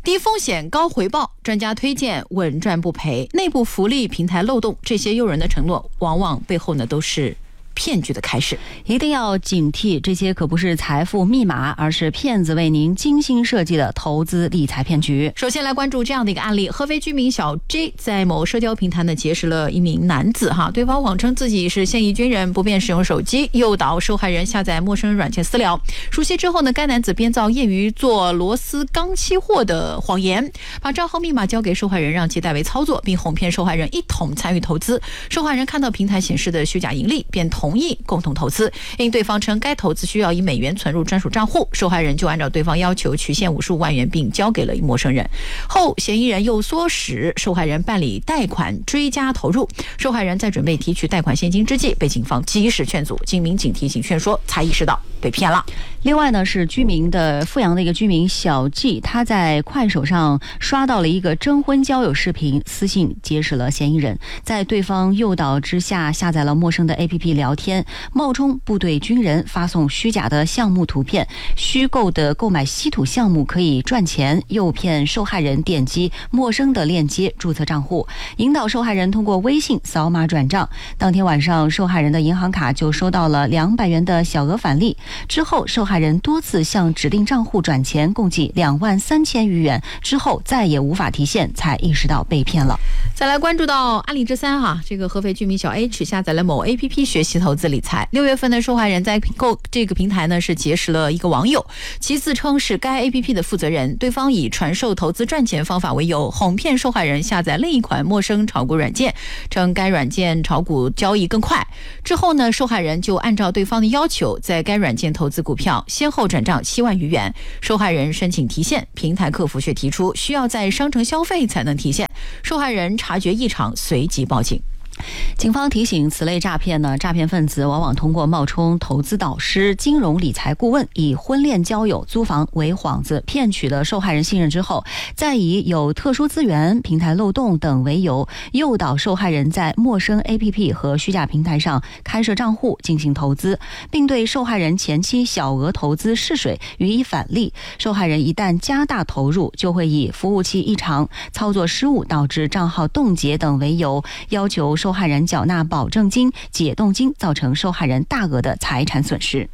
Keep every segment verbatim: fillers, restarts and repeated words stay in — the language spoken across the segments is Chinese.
低风险高回报，专家推荐稳赚不赔，内部福利平台漏洞，这些诱人的承诺，往往背后呢都是骗局的开始。 一定要警惕，这些可不是财富密码，而是骗子为您精心设计的投资理财骗局。 首先来关注这样的一个案例，合肥居民小 J 在某社交平台呢结识了一名男子哈，对方谎称自己是现役军人，不便使用手机，诱导受害人下载陌生软件私聊。熟悉之后呢，该男子编造业余做螺丝钢期货的谎言，把账号密码交给受害人，让其代为操作，并哄骗受害人一同参与投资。受害人看到平台显示的虚假盈利，便同意共同投资。因对方称该投资需要以美元存入专属账户，受害人就按照对方要求取现五十五万元，并交给了陌生人。后嫌疑人又唆使受害人办理贷款追加投入，受害人在准备提取贷款现金之际，被警方及时劝阻，经民警提醒劝说，才意识到被骗了。 另外呢，是居民的阜阳的一个居民小季，他在快手上刷到了一个征婚交友视频，私信结识了嫌疑人，在对方诱导之下下载了陌生的 A P P 聊天，冒充部队军人，发送虚假的项目图片，虚构的购买稀土项目可以赚钱，诱骗受害人点击陌生的链接注册账户，引导受害人通过微信扫码转账。当天晚上，受害人的银行卡就收到了两百元的小额返利，之后受害人多次向指定账户转钱，共计两万三千余元，之后再也无法提现，才意识到被骗了。 再来关注到案例之三哈，这个合肥居民小 H 下载了某 A P P 学习投资理财。六月份的受害人在购这个平台呢是结识了一个网友，其自称是该 A P P 的负责人，对方以传授投资赚钱方法为由，哄骗受害人下载另一款陌生炒股软件，称该软件炒股交易更快。之后呢，受害人就按照对方的要求，在该软件投资股票，先后转账七万余元。受害人申请提现，平台客服却提出需要在商城消费才能提现。受害人察觉异常，随即报警。 警方提醒，此类诈骗呢，诈骗分子往往通过冒充投资导师、金融理财顾问，以婚恋交友、租房为幌子，骗取了受害人信任之后，再以有特殊资源、平台漏洞等为由，诱导受害人在陌生 A P P 和虚假平台上开设账户进行投资，并对受害人前期小额投资试水予以返利。受害人一旦加大投入，就会以服务器异常、操作失误导致账号冻结等为由，要求受害人缴纳保证金、解冻金，造成受害人大额的财产损失。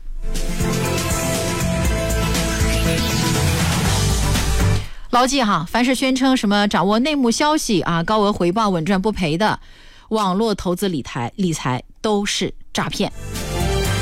牢记哈，凡是宣称什么掌握内幕消息啊、高额回报、稳赚不赔的网络投资理财理财都是诈骗。